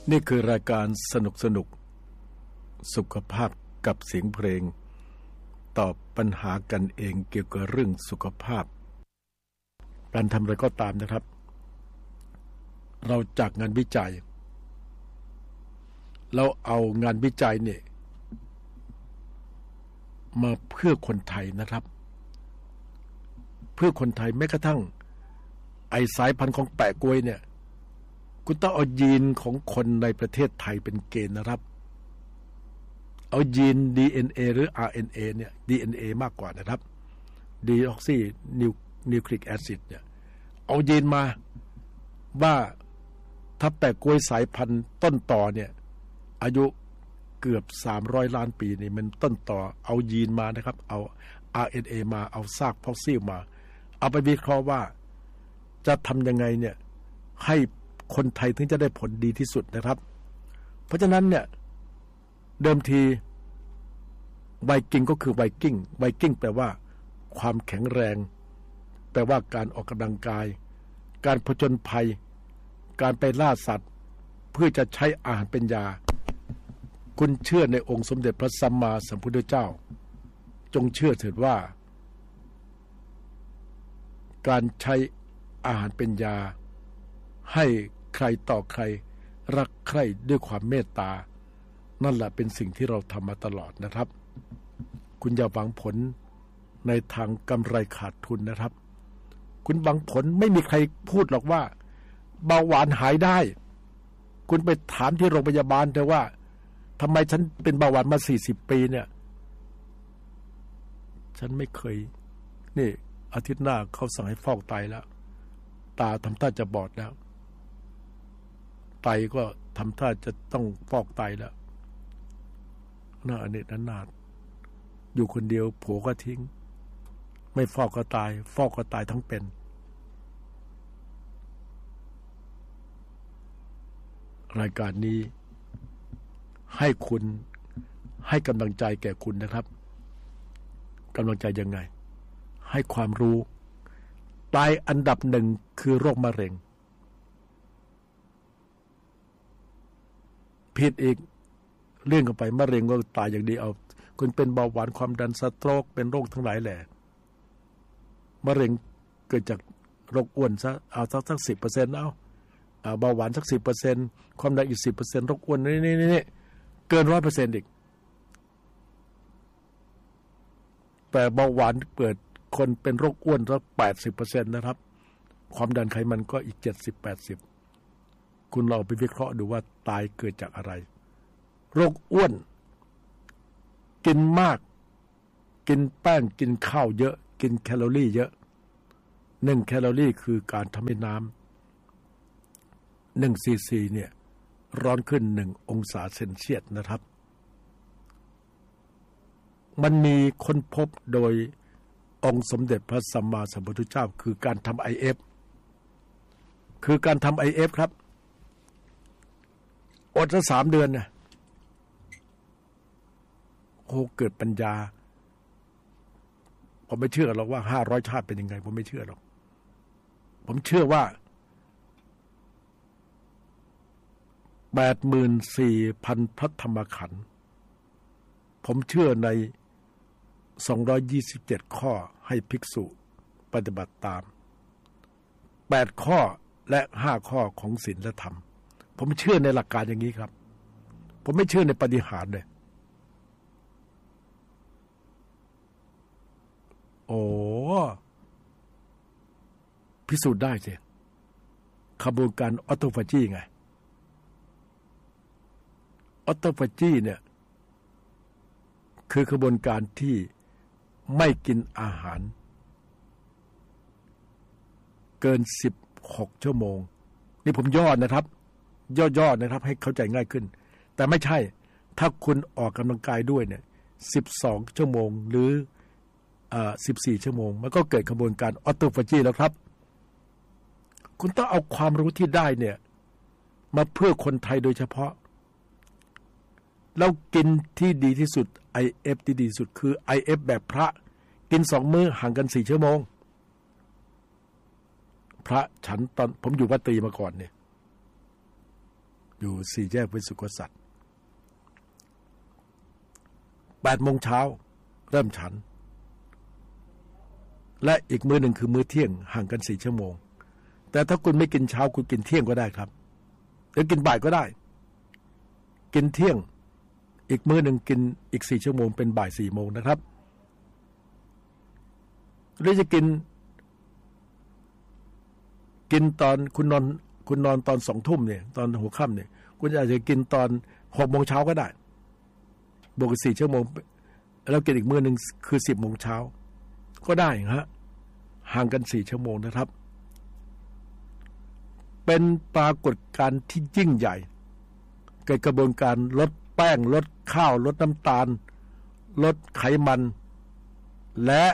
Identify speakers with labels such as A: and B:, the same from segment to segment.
A: นี่คือรายการสนุกสุขภาพกับเสียงเพลงตอบปัญหากันเองเกี่ยวกับเรื่องสุขภาพการทำอะไรก็ตามนะครับเราจากงานวิจัยเราเอางานวิจัยเนี่ยมาเพื่อคนไทยนะครับเพื่อคนไทยแม้กระทั่งไอสายพันธุ์ของแปะกล้วยเนี่ยคุณต้องเอายีนของคนในประเทศไทยเป็นเกณฑ์นะครับเอายีน DNA หรือ RNA เนี่ย DNA มากกว่านะครับ Deoxy Nucleic Acid เนี่ยเอายีนมาว่าถ้าแปะกล้วยสายพันธุ์ต้นต่อเนี่ยอายุเกือบ300ล้านปีนี่มันต้นต่อเอายีนมานะครับเอา RNA มาเอาซากฟอสซิลมาเอาไปวิเคราะห์ว่าจะทำยังไงเนี่ยให้คนไทยถึงจะได้ผลดีที่สุดนะครับเพราะฉะนั้นเนี่ยเดิมทีไวกิ้งก็คือไวกิ้งแปลว่าความแข็งแรงแปลว่าการออกกำลังกายการผจญภัยการไปล่าสัตว์เพื่อจะใช้อาหารเป็นยาคุณเชื่อในองค์สมเด็จพระสัมมาสัมพุทธเจ้าจงเชื่อเถิดว่าการใช้อาหารเป็นยาให้ใครต่อใครรักใคร่ด้วยความเมตตานั่นแหละเป็นสิ่งที่เราทำมาตลอดนะครับคุณอย่าหวังผลในทางกำไรขาดทุนนะครับคุณหวังผลไม่มีใครพูดหรอกว่าเบาหวานหายได้คุณไปถามที่โรงพยาบาลเถอะว่าทำไมฉันเป็นเบาหวานมา40ปีเนี่ยฉันไม่เคยนี่อาทิตย์หน้าเขาสั่งให้ฟอกไตแล้วตาทำท่าจะบอดแล้วไตก็ทำท่าจะต้องฟอกไตแล้วน่าอเนจนาถอยู่คนเดียวผัวก็ทิ้งไม่ฟอกก็ตายฟอกก็ตายทั้งเป็นรายการนี้ให้คุณให้กำลังใจแก่คุณนะครับกำลังใจยังไงให้ความรู้ตายอันดับหนึ่งคือโรคมะเร็งผิดอีกเรื่องกันไปมะเร็งก็ตายอย่างดีเอาคุณเป็นเบาหวานความดันสโตรกเป็นโรคทั้งหลายแหละมะเร็งเกิดจากโรคอ้วนซะเอาสัก 10% เอาเบาหวานสัก 10% ความดันอีก 10% โรคอ้วนนี่เกิน 100% อีกแต่เบาหวานเกิดคนเป็นโรคอ้วนสัก 80% นะครับความดันไขมันก็อีก 70-80 คุณลองไปวิเคราะห์ดูว่าตายเกิดจากอะไรโรคอ้วนกินมากกินแป้งกินข้าวเยอะกินแคลอรี่เยอะ1แคลอรี่คือการทำให้น้ำ1ซีซีเนี่ยร้อนขึ้น1องศาเซนเซียสนะครับมันมีค้นพบโดยองค์สมเด็จพระสัมมาสัมพุทธเจ้าคือการทำ IF คือการทำ IF ครับอดซะ3 เดือนนะโอ้เกิดปัญญาผมไม่เชื่อหรอกว่า500ชาติเป็นยังไงผมไม่เชื่อหรอกผมเชื่อว่า 84,000 พระธรรมขันธ์ผมเชื่อใน227ข้อให้ภิกษุปฏิบัติตาม8ข้อและ5ข้อของศีลและธรรมผมเชื่อในหลักการอย่างนี้ครับผมไม่เชื่อในปาฏิหาริย์เลยโอ้พิสูจน์ได้สิขบวนการออโตฟาจีไงออโตฟาจีเนี่ยคือขบวนการที่ไม่กินอาหารเกิน16ชั่วโมงนี่ผมย่อนะครับย่อนะครับให้เข้าใจง่ายขึ้นแต่ไม่ใช่ถ้าคุณออกกำลังกายด้วยเนี่ย12ชั่วโมงหรือ14ชั่วโมงมันก็เกิดขบวนการออโตฟาจีแล้วครับคุณต้องเอาความรู้ที่ได้เนี่ยมาเพื่อคนไทยโดยเฉพาะเรากินที่ดีที่สุด IF ที่ดีที่สุดคือ IF แบบพระกิน2 มื้อห่างกัน4ชั่วโมงพระฉันตอนผมอยู่วัดตรีมาก่อนเนี่ยอยู่4 แยกวิสุทธิกษัตริย์8 โมงเช้าเริ่มฉันและอีกมื้อหนึ่งคือมื้อเที่ยงห่างกัน4 ชั่วโมงแต่ถ้าคุณไม่กินเช้าคุณกินเที่ยงก็ได้ครับหรือกินบ่ายก็ได้กินเที่ยงอีกมื้อหนึ่งกินอีก4 ชั่วโมงเป็นบ่าย4 โมงนะครับหรือจะกินตอนคุณนอนตอน2 ทุ่มเนี่ยตอนหัวค่ำเนี่ยคุณอาจจะกินตอน6 โมงเช้าก็ได้บวก4 ชั่วโมงแล้วกินอีกมื้อหนึ่งคือ10 โมงเช้าก็ได้ฮะห่างกัน4 ชั่วโมงนะครับเป็นปรากฏการณ์ที่ยิ่งใหญ่เกิดกระบวนการลดแป้งลดข้าวลดน้ำตาลลดไขมันและ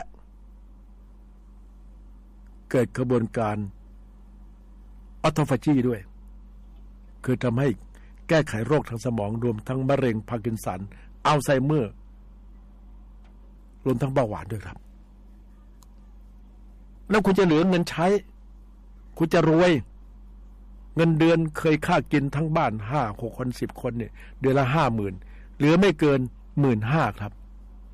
A: เกิดกระบวนการออโตฟาจีด้วยคือทำให้แก้ไขโรคทางสมองรวมทั้งมะเร็งพาร์กินสันอัลไซเมอร์รวมทั้งเบาหวานด้วยครับแล้วคุณจะเหลือเงินใช้คุณจะรวยเงินเดือนเคยค่ากินทั้งบ้าน5-6 คน10 คนเนี่ยเดือนละ 50,000 เหลือไม่เกิน 15,000 ครับ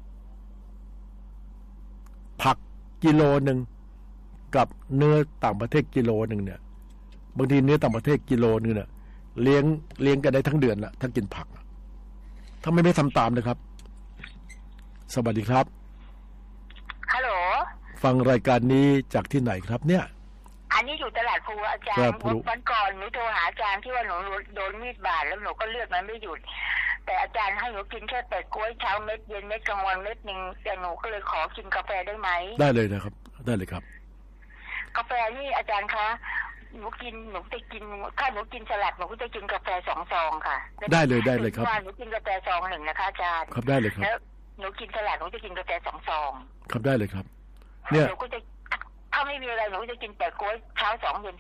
A: ผักกิโลนึงกับเนื้อต่างประเทศกิโลนึงเนี่ยบางทีเนื้อต่างประเทศกิโลนึงเนี่ยเลี้ยงกันได้ทั้งเดือนละถ้ากินผักถ้าไม่ทำตามนะครับสวัสดีครับ
B: ฮัลโหล
A: ฟังรายการนี้จากที่ไหนครับเนี่ย
B: อันนี้อยู่ตลาดพลูอาจารย์วันก่อนหนูโทรหาอาจารย์ที่ว่าหนูโดนมีดบาดแล้วหนูก็เลือดมันไม่หยุดแต่อาจารย์ให้หนูกินแค่แต่กล้วยเช้าเม็ดเย็นเม็ดกลางวันเม็ดนึงแต่หนูก็เลยขอกินกาแฟได้ไหม
A: ได้เลยนะครับได้เลยครับ
B: กาแฟนี่อาจารย์คะหนูจะกินถ้าหนูกินสลัดหนูก็จะกินกาแฟ2 ซองค่ะ
A: ได้เลยครับ
B: หนูกินกาแฟซอง1นะคะอาจารย์
A: ครับได้เลยครับ
B: แล้วหนูกินสลัดหนูจะกินกาแฟ2 ซอง
A: ครับได้เลยครับเนี่ย
B: หนูก็จะถ้าไม่มีอะไรหนูจะกินแต่กล้วยเช้า2เย็น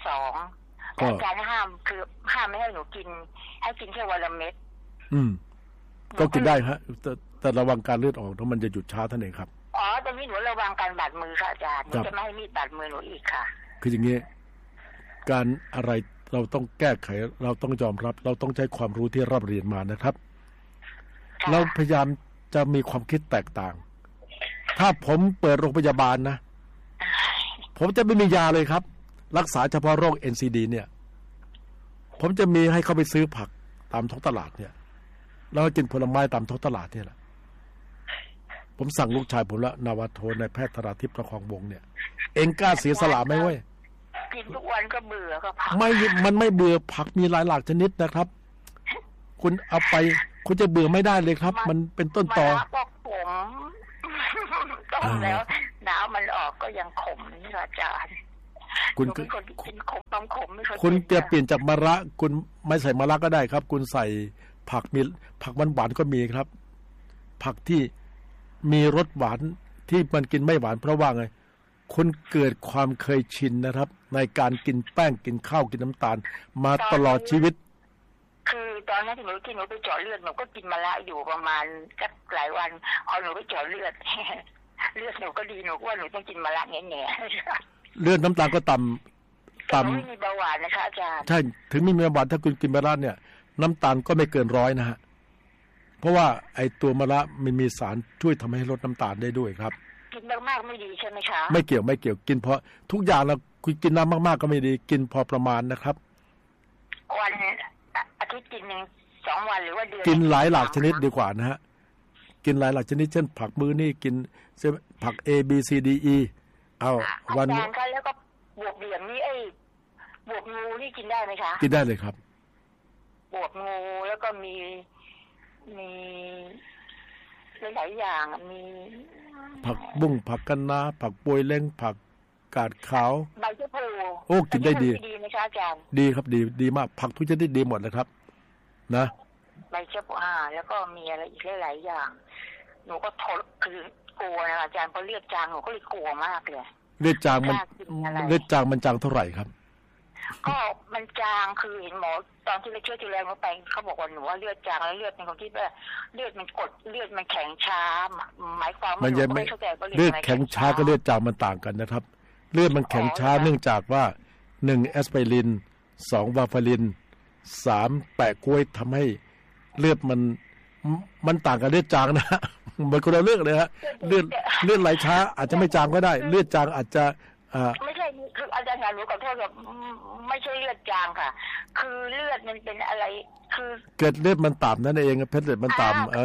B: 2อาจารย์ห้ามไม่ให้หนูกินให้กินแค่วันละเม็ด
A: ก็กินได้ฮะแต่ระวังการเลือดออกถ้ามันจะหยุดช้าท่านเองครับ
B: อ๋อตอนนี้หนูระวังการบาดมือค่ะอาจารย์หนูจะไม่ให้มีดบาดมือหนูอีกค่ะ
A: คืออย่างนี้การอะไรเราต้องแก้ไขเราต้องยอมรับเราต้องใช้ความรู้ที่เราเรียนมานะครับเราพยายามจะมีความคิดแตกต่างถ้าผมเปิดโรงพยาบาลนะผมจะไม่มียาเลยครับรักษาเฉพาะโรค NCD เนี่ยผมจะมีให้เขาไปซื้อผักตามท้องตลาดเนี่ยแล้วกินผลไม้ตามท้องตลาดเนี่ยแหละผมสั่งลูกชายผมละนาวาโทนายแพทย์ธราทิพย์ประคองวงเนี่ยเองกล้าเสียสละไหมเว้ย
B: กินทุกวันก็เบื่อครับ
A: มันไม่เบื่อผักมีหลายหลากชนิดนะครับคุณเอาไปคุณจะเบื่อไม่ได้เลยครับมันเป็นต้นตอ
B: ผมต้มแล้วน้ำมันออกก็ยังขมนี่อาจารย์คุณกินขมต้องขมไม่ค่อย
A: คุณจะเปลี่ยนจากมะระคุณไม่ใส่มะระก็ได้ครับคุณใส่ผักมีผักหวานก็มีครับ ผักที่มีรสหวานที่มันกินไม่หวานเพราะว่าไงคุณเกิดความเคยชินนะครับในการกินแป้งกินข้าวกินน้ำตาลมาตลอดชีวิต
B: คือตอนนั้นที่หนูไปเจาะเลือดหนูก็กินมะระอยู่ประมาณสักหลายวันพอหนูไปเจาะเลือดหนูก็ดีหนูว่าหนูต้องกินมะระแง่
A: ๆเลือดน้ำตาลก็ต่ำ
B: ไม่มีเบาหวานนะคะอาจารย์
A: ใช่ถึงไม่มีเบาหวานถ้าคุณกินมะระเนี่ยน้ำตาลก็ไม่เกิน100นะฮะเพราะว่าไอ้ตัวมะระมันมีสารช่วยทำให้ลดน้ำตาลได้ด้วยครับ
B: กินมากๆไม่ดีใช่ไหมคะ
A: ไม่เกี่ยวกินเพราะทุกอย่างแล้วคุณกินน้ำมากๆก็ไม่ดีกินพอประมาณนะครับ
B: วันอาทิตย์กิน1-2 วันหรือว่าเดือน
A: กินหลายหลากชนิดดีกว่านะฮะกินหลายหลากชนิดเช่นผักมื้อนี่กินผัก A B C D E เอาวัน
B: นี้แล้วก็บวกเหลี่ยมนี่บวกงูนี่กินได้ไหมคะ
A: กินได้เลยครับ
B: บวกงูแล้วก็มีหลายอย่างมี
A: ผักบุ้งผักคะน้าผักปวยเล้งผักกาดขาว
B: ใบชะพลู
A: โอ้กินได้ดี
B: ไหมคะอาจารย์
A: ดีครับดีมากผักทุกชนิดดีหมดเลยครับนะ
B: ใบชะพลูแล้วก็มีอะไรอีกหลายอย่างหนูก็ทนคือกลัวนะอาจารย์พอเลือดจางหนูก็เลยกลัวมากเลย
A: เลือดจางมันจางเท่าไหร่ครับ
B: ก็มันจางคือเห็นหมอตอนที่เราเชื่อทีแรกเขาไปเขาบอกว่าหนูว่าเลือดจางแล้วเลือดเป็นคนที่แบบเลือดมันกดเลือดมันแข็งช้าหมายความว่าไม่เข้าใจว่า
A: เลือดแข็งช้ากับเลือดจางมันต่างกันนะครับเลือดมันแข็งช้าเนื่องจากว่า1แอสไพริน2วาฟาริน 3แปะกล้วยทำให้เลือดมันต่างกับเลือดจางนะฮะมันคนละเรื่องเลยฮะเลือดไหลช้าอาจจะไม่จางก็ได้เลือดจางอาจจะ
B: ไม่ใช่คืออาจารย์หนูขอโทษครับไม่ใช่เลือดจางค่ะคือเลือดมันเป็นอะไรคือ
A: เกิดเลือดมันต่ำนั่นเองเพชรเลือดมันต่ำ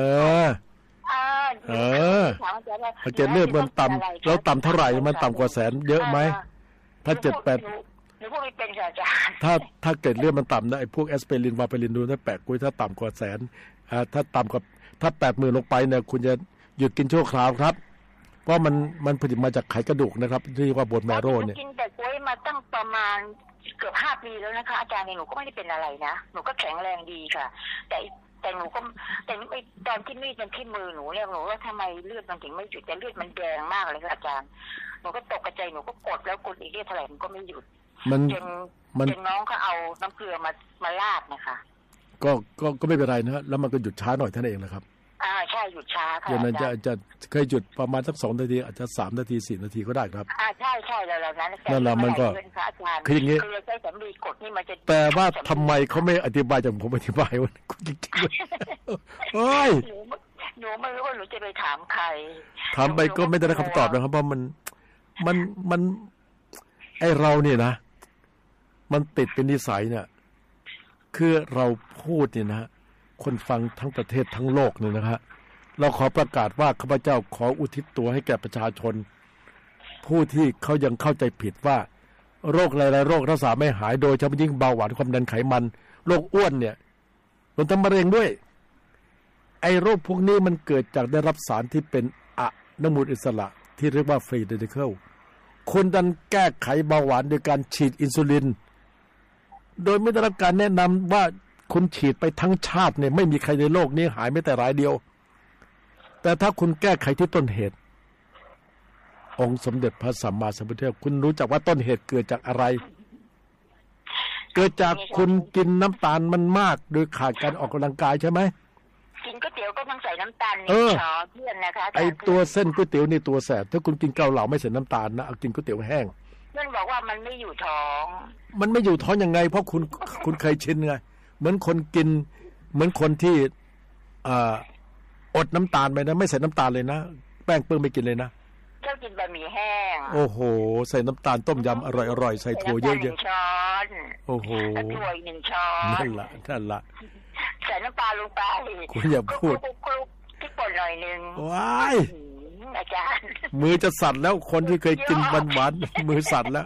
A: ถ้าเกิดเลือดมันต่ำแล้วต่ำเท่าไหร่มันต่ำกว่าแสนเยอะไหมถ้า7-8
B: หนูพูดไม่เป็นค่ะอาจารย์
A: ถ้าเกิดเลือดมันต่ำนะไอ้พวกแอสไพรินวาไพรินดูถ้าแปะกุ้ยถ้าต่ำกว่าแสนถ้าต่ำกว่าถ้า80,000ลงไปเนี่ยคุณจะหยุดกินชั่วคราวครับเพราะมันผลิตมาจากไขกระดูกนะครับที่เรียกว่าโบนแมโร่เนี่ย
B: กินแต่กล้วยมาตั้งประมาณเกือบ5 ปีแล้วนะคะอาจารย์หนูก็ไม่ได้เป็นอะไรนะหนูก็แข็งแรงดีค่ะแต่หนูก็แต่ตอนที่มีดมันที่มือหนูเนี่ยหนูว่าทำไมเลือดมันถึงไม่หยุดแต่เลือดมันแดงมากเลยค่ะอาจารย์หนูก็ตกใจหนูก็กดแล้วกดอีกเท่าไหร่มันก็ไม่หยุดจนน้องเขาเอาน้ำเกลือมาราดนะคะ
A: ก็ไม่เป็นไรนะแล้วมันก็หยุดช้าหน่อยเท่านั้นเองนะครับ
B: ใช่หยุดช้าค่ะ
A: อย่างนั้นจะเคยหยุดประมาณสัก2 นาทีอาจจะ3 นาที4 นาทีก็ได้ครับ
B: ใช่แล้วนั้น
A: นั่นแหละมันก็คืออย่างนี้
B: คือใช้สำลีกดนี่มันจะ
A: แต่ว่าทำไมเขาไม่อธิบายอย่างผมอธิบายว่าจริงๆเฮ้ย
B: หนูไม่รู้ว่าหนูจะไปถามใคร
A: ถามไปก็ไม่ได้คำตอบนะครับเพราะมันไอเราเนี่ยนะมันติดเป็นนิสัยเนี่ยคือเราพูดเนี่ยนะคนฟังทั้งประเทศทั้งโลกเนี่ยนะฮะเราขอประกาศว่าข้าพเจ้าขออุทิศตัวให้แก่ประชาชนผู้ที่เขายังเข้าใจผิดว่าโรคหลายๆโรครักษาไม่หายโดยเฉพาะยิ่งเบาหวานความดันไขมันโรคอ้วนเนี่ยรวมทั้งมะเร็งด้วยไอ้โรคพวกนี้มันเกิดจากได้รับสารที่เป็นอนุมูลอิสระที่เรียกว่าฟรีเรดิคอลคุณดันแก้ไขเบาหวานโดยการฉีดอินซูลินโดยไม่ได้รับการแนะนำว่าคุณฉีดไปทั้งชาติเนี่ยไม่มีใครในโลกนี้หายไม่แต่รายเดียวแต่ถ้าคุณแก้ไขที่ต้นเหตุองค์สมเด็จพระสัมมาสัมพุทธเจ้าคุณรู้จักว่าต้นเหตุเกิดจากอะไรเกิดจากคุณกินน้ำตาลมันมากโดยขาดการออกกำลังกายใช่ไหม
B: กินก๋วยเตี๋ยวก็ต้องใส่น้ำตาล1 ช้อนเพื่อนนะคะ
A: ไอตัวเส้นก๋วยเตี๋ยวนี่ตัวแสบถ้าคุณกินเกาเหลาไม่ใส่น้ำตาลนะเอากินก๋วยเตี๋ยวแห้ง
B: เพื่อนบอกว่ามันไม่อยู่ท้อง
A: มันไม่อยู่ท้องยังไงเพราะคุณเคยชินไงเหมือนคนกินเหมือนคนที่อดน้ำตาลไปนะไม่ใส่น้ำตาลเลยนะแป้งเปิ้งไม่กินเลยนะ
B: ชอบกินบะหมี่แห้ง
A: โอ้โหใส่น้ำตาลต้มยำอร่อยๆใส่ถั่วเยอะ
B: ๆช้อน
A: โอ้โห
B: ถั่ว1 ช้อน
A: นั่นละ
B: ใส่น้ำปลาลงไป
A: คุณอย่าพูด
B: ที่ป่นหน่อยนึง
A: ว้าย
B: อาจารย์
A: มือจะสั่นแล้วคนที่เคยกินหวานๆมือสั่นแล้ว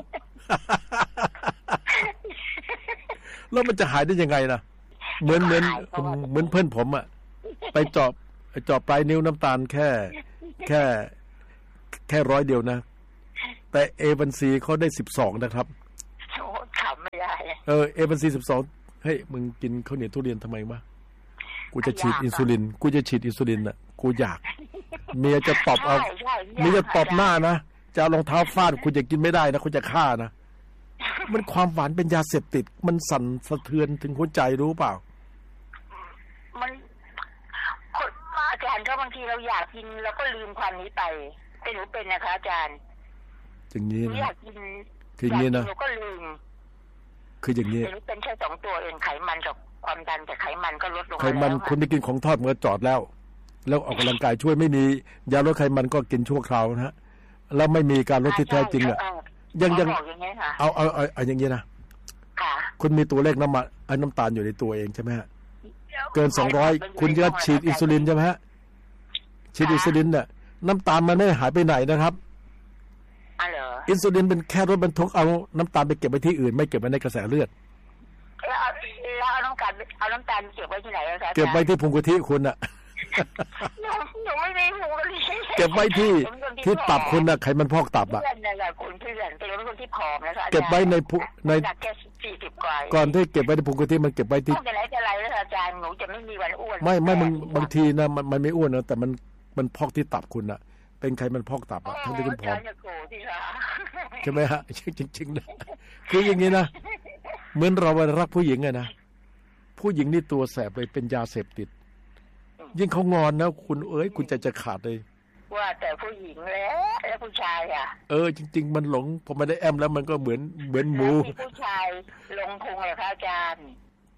A: แล้วมันจะหายได้ยังไงนะเหมือนเพื่อนผมอะไปเจาะปลายนิ้วน้ำตาลแค่100 เดียวนะแต่A1Cเขาได้12นะครับ
B: โอ้ขำไม่ได้
A: A1C 12เฮ้ยมึงกินข้าวเหนียวทุเรียนทำไมวะกูจะฉีดอินซูลินน่ะกูอยากเมียจะตบเอาเมียจะตบหน้านะจะเอารองเท้าฟาดคุณจะกินไม่ได้นะคุณจะฆ่านะมันความหวานเป็นยาเสพติดมันสั่นสะเทือนถึงหัวใจรู้เปล่า
B: มันอาจารย์ก็บางทีเราอยากกินเราก็ลืมความนี้ไปแต่หนูเป็นนะคะอาจารย์
A: อย่างนี้นะ
B: อยากกิน
A: คืออย่างนี้นะ
B: หนูก็ลืม
A: คืออย่างนี้
B: หนูเป็นแค่2 ตัวเองไขมันกับความดันแต่ไขมันก็ลดลง
A: ไขมันคุณได้กินของทอดมันก็จอดแล้วออกกำลังกายช่วยไม่มียาลดไขมันก็กินชั่วคราวนะฮะแล้วไม่มีการลดที่แท้จริงอ่ะยังเอาอย่างนี้นะคุณมีตัวเลขน้ำตาลอยู่ในตัวเองใช่ไหมฮะเกิน200คุณจะฉีดอินซูลินใช่ไหมฮะฉีดอินซูลินเนี่ยน้ำตาลมันไม่หายไปไหนนะครับอินซูลินเป็นแค่รถบรรทุกเอาน้ำตาลไปเก็บไว้ที่อื่นไม่เก็บไว้ในกระแสเลือด
B: แล้วเอาน้ำตาลเก็บไว้ที่ไหนคะ
A: เก็บไว้ที่พุงกะทิคุณอ่ะ
B: หนูไม่มีพุงกะทิ
A: เก็บไว้ที่ตับคุณน่ะไขมันพอกตับอ่ะ
B: เพื่อนนะคะคุณเพื่อนเป็นคนที่ผอมนะคะ
A: เก็บไว้ใน
B: แค่40 กว่า
A: ก่อนที่เก็บไว้ในพุงกะทิมันเก็บไว้ที่
B: จะไรแล้วอาจารย์หนูจะไม่มีวันอ้วน
A: ไม่มึงบางทีนะมันไม่อ้วนนะแต่มันพอกที่ตับคุณน่ะเป็นไขมันพอกตับอ่ะทั้งที่คุณผอมใช่ไหมฮะจริงๆนะคืออย่างนี้นะเหมือนเรารักผู้หญิงไงนะผู้หญิงนี่ตัวแสบเลยเป็นยาเสพติดยิ่งเขางอนนะคุณคุณจะขาดเลย
B: ว่าแต่ผู้หญิงแล้วผู้ชายอ่ะ
A: จริงๆมันหลงพอไม่ได้แอมแล้วมันก็เหมือนหมู
B: ผู้ชายลงพุงเลยค่ะอาจารย์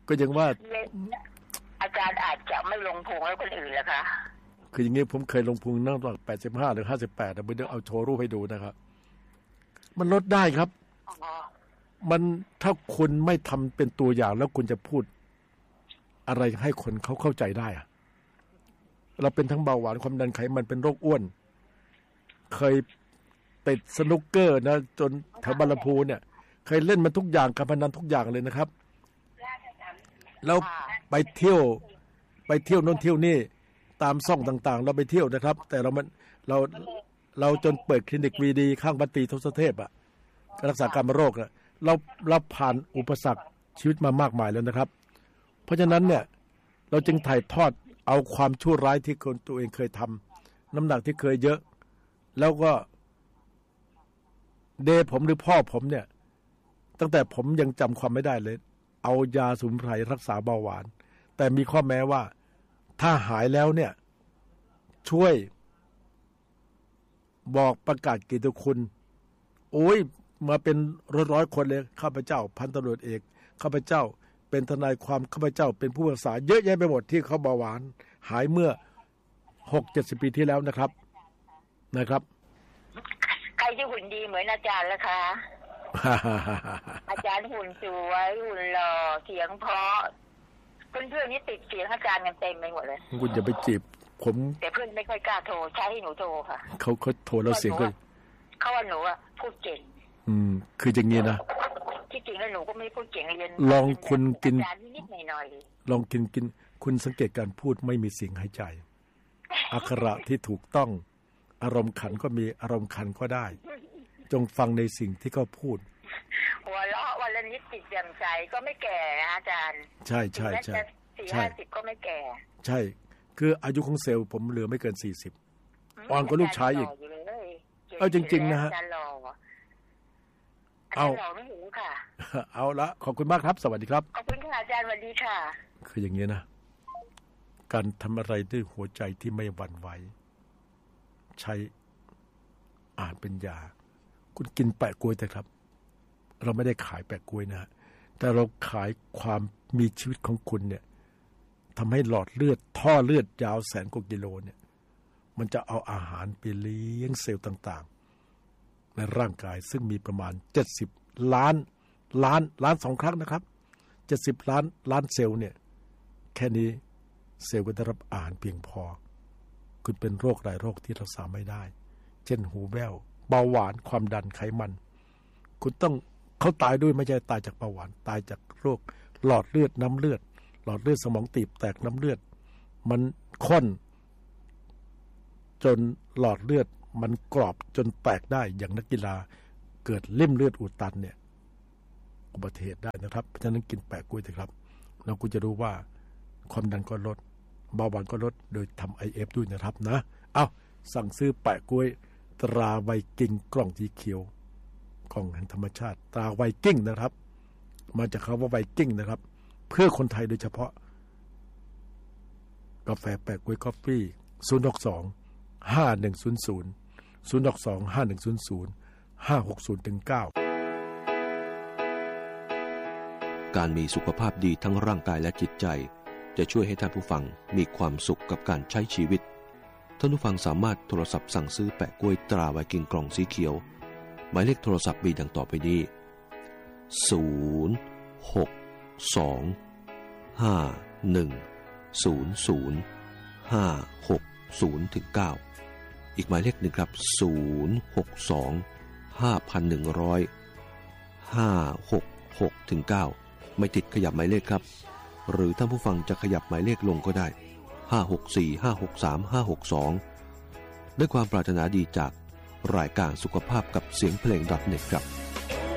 A: ก็ยังว่า
B: อาจารย์อาจจะไม่ลงพุงแล้วคนอื่นล่ะคะ
A: คืออย่างงี้ผมเคยลงพุงนั่งตอน85หรือ58แต่ไม่ได้เอาโชว์รูปให้ดูนะครับมันลดได้ครับมันถ้าคุณไม่ทำเป็นตัวอย่างแล้วคุณจะพูดอะไรให้คนเขาเข้าใจได้อะเราเป็นทั้งเบาหวานความดันไขมันเป็นโรคอ้วนเคยติดสนุกเกอร์นะจนแถวบางลำพูเนี่ยเคยเล่นมันทุกอย่างการพนันทุกอย่างเลยนะครับแล้วไปเที่ยวโน่นเที่ยวนี่ตามซ่องต่างๆเราไปเที่ยวนะครับแต่เราจนเปิดคลินิกวีดีข้างบัตตีทศเทพอ่ะรักษาการโรคอ่ะเราผ่านอุปสรรคชีวิตมามากมายแล้วนะครับเพราะฉะนั้นเนี่ยเราจึงถ่ายทอดเอาความชั่วร้ายที่คนตัวเองเคยทำน้ำหนักที่เคยเยอะแล้วก็ผมหรือพ่อผมเนี่ยตั้งแต่ผมยังจำความไม่ได้เลยเอายาสมุนไพรรักษาเบาหวานแต่มีข้อแม้ว่าถ้าหายแล้วเนี่ยช่วยบอกประกาศเกียรติคุณโอ้ยมาเป็นร้อยคนเลยข้าพเจ้าพันตำรวจเอกข้าพเจ้าเป็นทนายความข้าพเจ้าเป็นผู้รักษาเยอะแยะไปหมดที่เขาเบาหวานหายเมื่อ 6-70 ปีที่แล้วนะครับ
B: ใครที่หุ่นดีเหมือนอาจารย์ล่ะคะ อาจารย์หุ่นสวยหุ่นหล่อเสียงเพราะเพื่อนๆนี่ติดเสียงอาจารย์กันเต็มไปหมดเลย
A: คุณอย่าไปจีบผม
B: แต่เพื่อนไม่ค่อยกล้าโทรใช้ให้หนูโทรค่ะ
A: เขาโทรแล้วเสียง
B: เขาว่าหนูพูดเก่ง
A: คืออย่างนี้นะ
B: ที่จริงแล้วหนูก็ไม่พูดเก่งเรียน
A: ลองคุณกิน
B: นิดหน่อย
A: ลองกินคุณสังเกตการพูดไม่มีเสียงหายใจอักขระที่ถูกต้องอารมณ์ขันก็มีอารมณ์ขันก็ได้จงฟังในสิ่งที่เขาพูด
B: หัวเราะวันละนิดติดแจ่มใสก็ไม่แก่นะอาจารย์
A: ใช่
B: 40-50ก็ไม่แก่
A: ใช่คืออายุของเซลล์ผมเหลือไม่เกิน40อ่อนกว่าลูกชายอีกเอาจริงๆนะฮะ
B: เอาไม่หูค่ะ
A: เอาละขอบคุณมากครับสวัสดีครับ
B: ขอบคุณค่ะอาจารย์สวัสดีค่ะ
A: คืออย่างนี้นะการทำอะไรด้วยหัวใจที่ไม่หวั่นไหวใช้อาหารเป็นยาคุณกินแปะกล้วยแต่ครับเราไม่ได้ขายแปะกล้วยนะแต่เราขายความมีชีวิตของคุณเนี่ยทำให้หลอดเลือดท่อเลือดยาว100,000 กว่ากิโลเนี่ยมันจะเอาอาหารไปเลี้ยงเซลล์ต่างๆในร่างกายซึ่งมีประมาณ70 ล้าน2 ครั้งนะครับ70 ล้านเซลล์เนี่ยแค่นี้เซลล์ก็ได้รับอาหารเพียงพอคุณเป็นโรคหลายโรคที่รักษาไม่ได้เช่นหูแว่วเบาหวานความดันไขมันคุณต้องเขาตายด้วยไม่ใช่ตายจากเบาหวานตายจากโรคหลอดเลือดน้ำเลือดหลอดเลือดสมองตีบแตกน้ำเลือดมันข้นจนหลอดเลือดมันกรอบจนแตกได้อย่างนักกีฬาเกิดลิ่มเลือดอุดตันเนี่ยอุบัติเหตุได้นะครับเพราะฉะนั้นกินแปะกล้วยเถอะครับแล้วคุณจะรู้ว่าความดันก็ลดเบาหวานก็ลดโดยทำ IF ด้วยนะครับนะเอาสั่งซื้อแปะกล้วยตราไวกิ้งกล่องสีเขียวกล่องแห่งธรรมชาติตราไวกิ้งนะครับมาจากคำว่าไวกิ้งนะครับเพื่อคนไทยโดยเฉพาะกาแฟแปะกล้วยคอฟฟี่062-5100 062-5100 560-9
C: การมีสุขภาพดีทั้งร่างกายและจิตใจจะช่วยให้ท่านผู้ฟังมีความสุขกับการใช้ชีวิตท่านผู้ฟังสามารถโทรศัพท์สั่งซื้อแปะกล้วยตราไวกิ้งกล่องสีเขียวหมายเลขโทรศัพท์มีดังต่อไปนี้062-5100-560-9อีกหมายเลขหนึ่งครับ062-5,100-566-9ไม่ติดขยับหมายเลขครับหรือท่านผู้ฟังจะขยับหมายเลขลงก็ได้564-563-562ด้วยความปรารถนาดีจากรายการสุขภาพกับเสียงเพลง .net ครับ